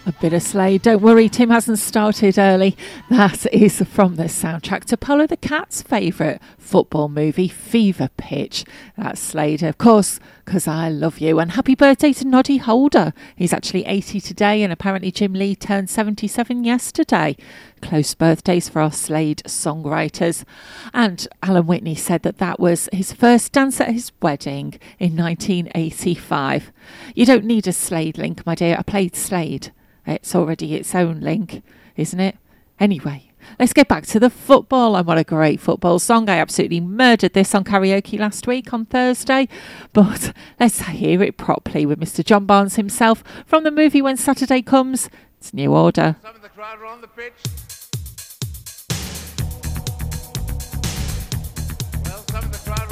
A bit of Slade. Don't worry, Tim hasn't started early. That is from the soundtrack to Polo the Cat's favourite football movie, Fever Pitch. That's Slade, of course, because I love you. And happy birthday to Noddy Holder. He's actually 80 today, and apparently Jim Lee turned 77 yesterday. Close birthdays for our Slade songwriters. And Alan Whitney said that was his first dance at his wedding in 1985. You don't need a Slade link, my dear. I played Slade. It's already its own link, isn't it? Anyway, let's get back to the football. And what a great football song. I absolutely murdered this on karaoke last week on Thursday. But let's hear it properly with Mr. John Barnes himself from the movie When Saturday Comes. It's New Order. Some of the crowd are on the pitch. Well, some of the crowd